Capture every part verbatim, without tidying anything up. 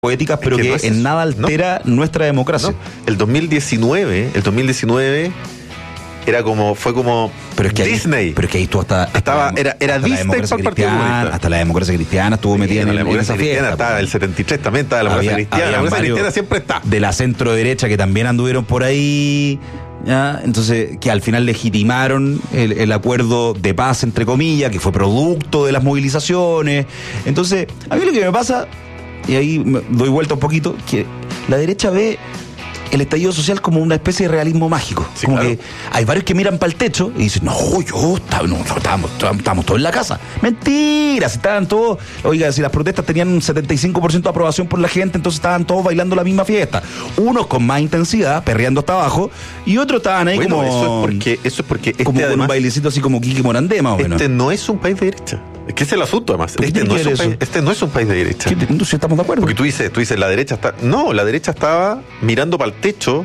poéticas, pero es que, que no es en nada altera no, nuestra democracia. No. El dos mil diecinueve, el dos mil diecinueve era como, fue como pero es que Disney. Ahí, pero es que ahí tú hasta, hasta estaba, era, era hasta Disney para el Partido Comunista. Hasta la democracia cristiana estuvo sí, metida en, la en esa fiesta. Estaba el setenta y tres también, estaba la democracia había, cristiana. La democracia cristiana siempre está. De la centro derecha que también anduvieron por ahí. ¿Ya? Entonces, que al final legitimaron el, el acuerdo de paz, entre comillas, que fue producto de las movilizaciones. Entonces, a mí lo que me pasa, y ahí me doy vuelta un poquito, que la derecha ve el estallido social como una especie de realismo mágico. Sí, como claro. Que hay varios que miran para el techo y dicen, no, yo estaba, no, estábamos, estábamos todos en la casa. Mentira, si estaban todos, oiga, si las protestas tenían un setenta y cinco por ciento de aprobación por la gente, entonces estaban todos bailando la misma fiesta. Unos con más intensidad, perreando hasta abajo, y otros estaban ahí bueno, como... Eso es porque, eso es porque este como además, con un bailecito así como Kiki Morandé, más o menos. Este no es un país de derecha. Es que es el asunto, además. Este no es, un país, este no es un país de derecha. ¿Qué, entonces estamos de acuerdo. Porque tú dices, tú dices, la derecha está... No, la derecha estaba mirando para el techo...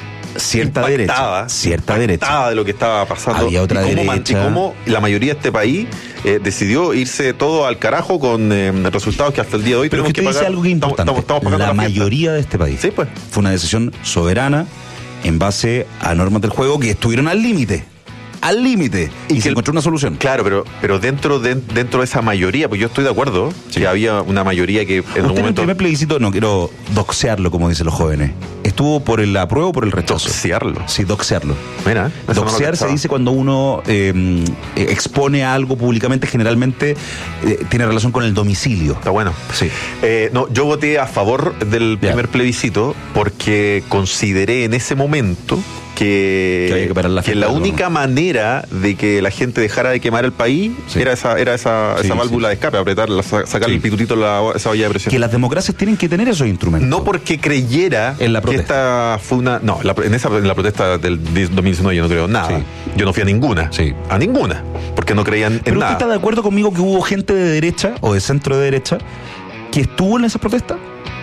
Cierta derecha, cierta derecha de lo que estaba pasando. Había otra y cómo, derecha. Y cómo la mayoría de este país eh, decidió irse todo al carajo con eh, resultados que hasta el día de hoy pero tenemos que, que dice pagar. Algo que importante. Estamos, estamos pagando la, la mayoría de este país. Sí, pues. Fue una decisión soberana en base a normas del juego que estuvieron al límite. Al límite y, y se encontró una solución. Claro, pero pero dentro de dentro de esa mayoría, pues yo estoy de acuerdo sí. que había una mayoría que en Usted un momento... en el primer plebiscito, no quiero doxearlo como dicen los jóvenes, ¿estuvo por el apruebo o por el rechazo? Doxearlo. Sí, doxearlo. Mira, doxear no se dice cuando uno eh, expone algo públicamente, generalmente eh, tiene relación con el domicilio. Está bueno. Sí. Eh, no, yo voté a favor del ya. primer plebiscito porque consideré en ese momento que, que, que, la, que la única manera de que la gente dejara de quemar el país sí. era esa era esa, sí, esa válvula sí. de escape, apretar, sacar sí. el pitutito la, esa olla de presión. Que las democracias tienen que tener esos instrumentos. No porque creyera en la que esta fue una... No, la, en, esa, en la protesta del dos mil diecinueve yo no creo nada. Sí. Yo no fui a ninguna. Sí. A ninguna. Porque no creían en ¿Pero nada. usted está de acuerdo conmigo que hubo gente de derecha o de centro de derecha que estuvo en esa protesta?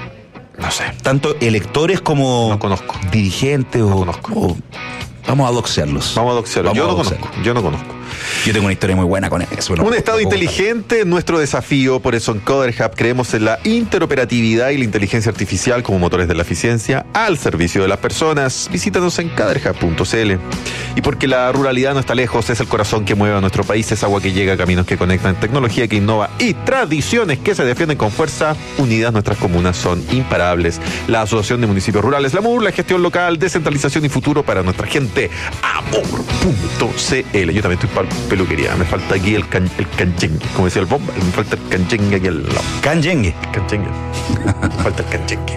No sé. Tanto electores como no conozco. dirigentes no o... conozco. O, vamos a doxearlos. Vamos a doxearlos. Yo, no conozco, yo no conozco. Yo tengo una historia muy buena con eso. Un estado inteligente es nuestro desafío, por eso en Coder Hub creemos en la interoperatividad y la inteligencia artificial como motores de la eficiencia al servicio de las personas. Visítanos en caderhub punto c l. Y porque la ruralidad no está lejos, es el corazón que mueve a nuestro país, es agua que llega, caminos que conectan, tecnología que innova y tradiciones que se defienden con fuerza. Unidas nuestras comunas son imparables. La Asociación de Municipios Rurales, la M U R, la gestión local, descentralización y futuro para nuestra gente. amor punto c l. Yo también estoy para peluquería. Me falta aquí el, can, el canchengue. Como decía el bomba, me falta el canchengue aquí al lado. Canchengue. Canchengue. Me falta el canchengue.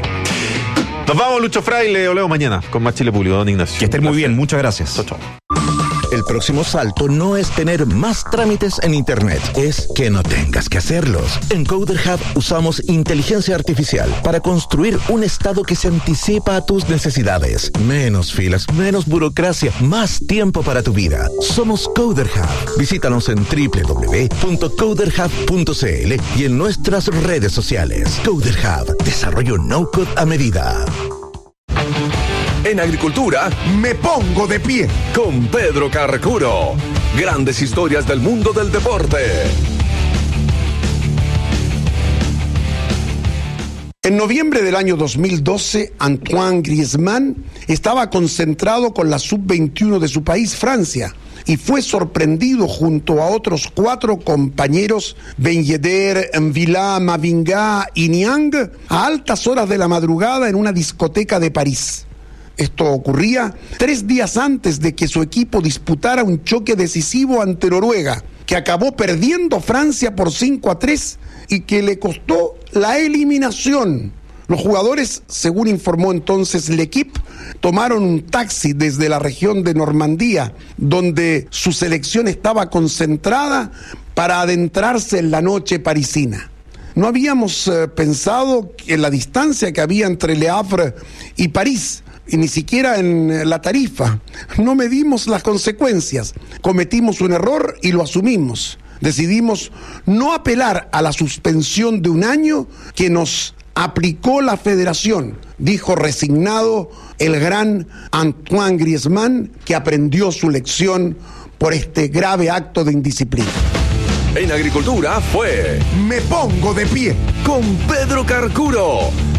Nos vamos, Lucho Fraile. Volvemos mañana con más Chile Público. Don Ignacio. Que estén muy bien. Muchas gracias. Chao, chao. El próximo salto no es tener más trámites en Internet, es que no tengas que hacerlos. En Coder Hub usamos inteligencia artificial para construir un estado que se anticipa a tus necesidades. Menos filas, menos burocracia, más tiempo para tu vida. Somos Coder Hub. Visítanos en doble u doble u doble u punto coder hub punto c l y en nuestras redes sociales. Coder Hub, desarrollo no-code a medida. En agricultura, me pongo de pie con Pedro Carcuro. Grandes historias del mundo del deporte. En noviembre del año dos mil doce, Antoine Griezmann estaba concentrado con la sub veintiuno de su país, Francia, y fue sorprendido junto a otros cuatro compañeros, Ben Yedder, Mvila, Mavinga y Niang, a altas horas de la madrugada en una discoteca de París. Esto ocurría tres días antes de que su equipo disputara un choque decisivo ante Noruega, que acabó perdiendo Francia por cinco a tres y que le costó la eliminación. Los jugadores, según informó entonces L'Equipe, tomaron un taxi desde la región de Normandía, donde su selección estaba concentrada, para adentrarse en la noche parisina. No habíamos eh, pensado en la distancia que había entre Le Havre y París, y ni siquiera en la tarifa. No medimos las consecuencias. Cometimos un error y lo asumimos. Decidimos no apelar a la suspensión de un año que nos aplicó la federación, dijo resignado el gran Antoine Griezmann, que aprendió su lección por este grave acto de indisciplina. En agricultura fue Me pongo de pie con Pedro Carcuro.